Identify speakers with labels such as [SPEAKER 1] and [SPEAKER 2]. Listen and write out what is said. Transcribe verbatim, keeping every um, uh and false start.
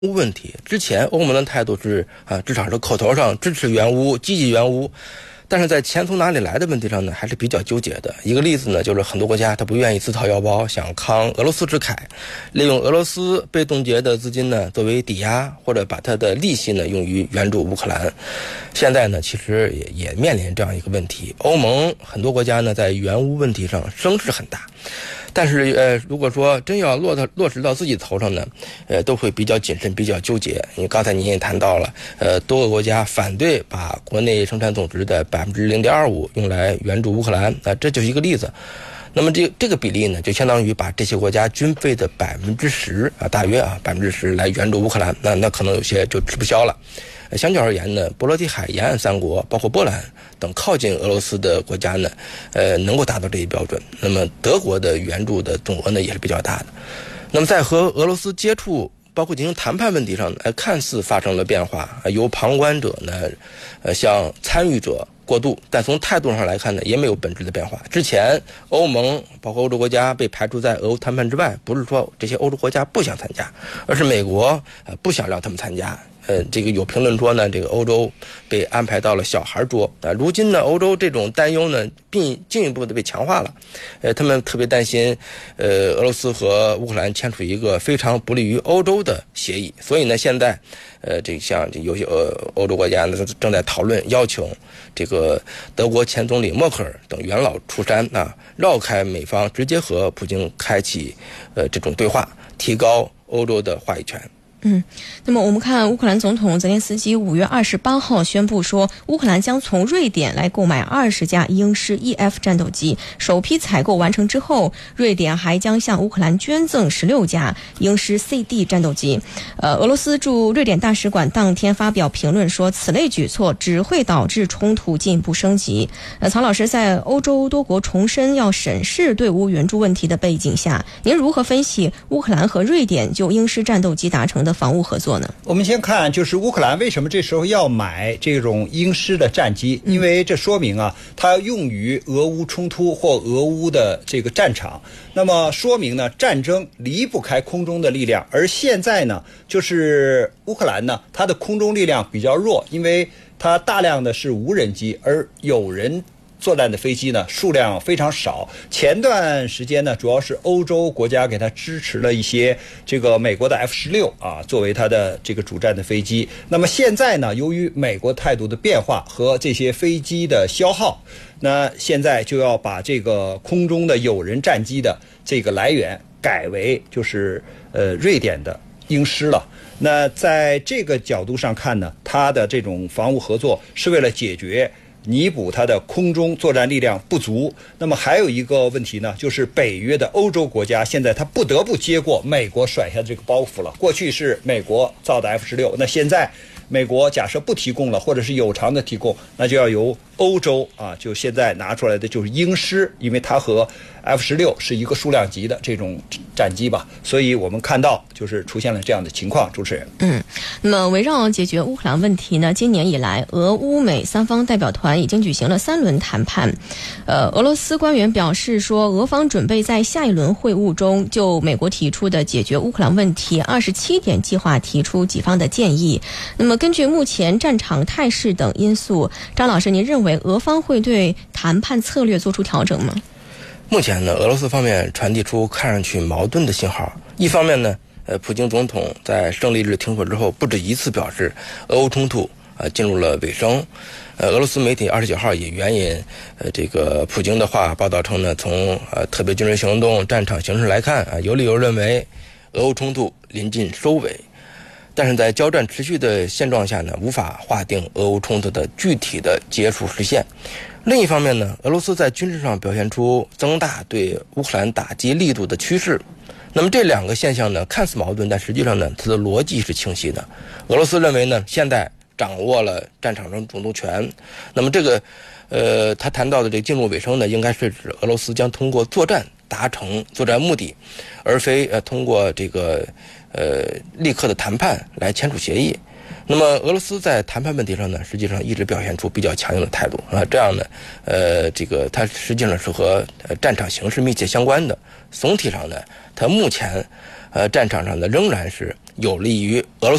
[SPEAKER 1] 乌问题，之前欧盟的态度是啊，至少是口头上支持援乌、积极援乌，但是在钱从哪里来的问题上呢，还是比较纠结的。一个例子呢，就是很多国家他不愿意自掏腰包，想慷俄罗斯之慨，利用俄罗斯被冻结的资金呢作为抵押，或者把它的利息呢用于援助乌克兰。现在呢，其实也也面临这样一个问题，欧盟很多国家呢在援乌问题上声势很大。但是呃，如果说真要落到落实到自己头上呢，呃，都会比较谨慎，比较纠结。因为刚才您也谈到了，呃，多个国家反对把国内生产总值的百分之零点二五用来援助乌克兰，啊、呃，这就是一个例子。那么这这个比例呢，就相当于把这些国家军费的百分之十啊，大约啊百分之十来援助乌克兰，那那可能有些就吃不消了。相较而言呢，波罗的海沿岸三国，包括波兰等靠近俄罗斯的国家呢，呃，能够达到这一标准。那么德国的援助的总额呢也是比较大的。那么在和俄罗斯接触，包括进行谈判问题上呢，呃，看似发生了变化，由旁观者呢，呃，向参与者过渡，但从态度上来看呢，也没有本质的变化。之前欧盟包括欧洲国家被排除在俄乌谈判之外，不是说这些欧洲国家不想参加，而是美国呃不想让他们参加。呃，这个有评论说呢，这个欧洲被安排到了小孩桌啊。如今呢，欧洲这种担忧呢，并进一步的被强化了。呃，他们特别担心，呃，俄罗斯和乌克兰签署一个非常不利于欧洲的协议。所以呢，现在，呃，这像有些呃欧洲国家呢正在讨论邀请这个德国前总理默克尔等元老出山啊，绕开美方，直接和普京开启呃这种对话，提高欧洲的话语权。
[SPEAKER 2] 嗯，那么我们看乌克兰总统泽连斯基五月二十八号宣布说，乌克兰将从瑞典来购买二十架鹰狮 E F 战斗机。首批采购完成之后，瑞典还将向乌克兰捐赠十六架鹰狮 C D 战斗机。呃，俄罗斯驻瑞典大使馆当天发表评论说，此类举措只会导致冲突进一步升级。呃，曹老师，在欧洲多国重申要审视对乌援助问题的背景下，您如何分析乌克兰和瑞典就鹰狮战斗机达成的防务合作呢？
[SPEAKER 3] 我们先看，就是乌克兰为什么这时候要买这种鹰狮的战机，因为这说明啊，它用于俄乌冲突或俄乌的这个战场。那么说明呢，战争离不开空中的力量，而现在呢，就是乌克兰呢，它的空中力量比较弱，因为它大量的是无人机，而有人作战的飞机呢数量非常少。前段时间呢，主要是欧洲国家给它支持了一些这个美国的 F 十六 啊，作为它的这个主战的飞机。那么现在呢，由于美国态度的变化和这些飞机的消耗，那现在就要把这个空中的有人战机的这个来源改为就是呃瑞典的鹰狮了。那在这个角度上看呢，它的这种防务合作是为了解决弥补它的空中作战力量不足。那么还有一个问题呢，就是北约的欧洲国家现在它不得不接过美国甩下这个包袱了。过去是美国造的 F 十六， 那现在美国假设不提供了，或者是有偿的提供，那就要由欧洲啊，就现在拿出来的就是鹰狮，因为它和 F 十六 是一个数量级的这种战机吧，所以我们看到就是出现了这样的情况。主持人，
[SPEAKER 2] 嗯，那么围绕解决乌克兰问题呢，今年以来，俄乌美三方代表团已经举行了三轮谈判。呃，俄罗斯官员表示说，俄方准备在下一轮会晤中就美国提出的解决乌克兰问题二十七点计划提出己方的建议。那么根据目前战场态势等因素，张老师，您认为俄方会对谈判策略做出调整吗？
[SPEAKER 1] 目前呢，俄罗斯方面传递出看上去矛盾的信号。一方面呢，呃，普京总统在胜利日停火之后，不止一次表示，俄乌冲突呃进入了尾声。呃，俄罗斯媒体二十九号也援引呃这个普京的话报道称呢，从呃特别军事行动战场形势来看啊，有理由认为俄乌冲突临近收尾。但是在交战持续的现状下呢，无法划定俄乌冲突的具体的结束时限。另一方面呢，俄罗斯在军事上表现出增大对乌克兰打击力度的趋势。那么这两个现象呢，看似矛盾，但实际上呢，它的逻辑是清晰的。俄罗斯认为呢，现在掌握了战场上主动权。那么这个，呃，他谈到的这个进入尾声呢，应该是指俄罗斯将通过作战达成作战目的，而非呃通过这个呃立刻的谈判来签署协议。那么俄罗斯在谈判问题上呢，实际上一直表现出比较强硬的态度啊，这样呢，呃，这个它实际上是和战场形势密切相关的。总体上呢，它目前呃战场上呢，仍然是有利于俄罗斯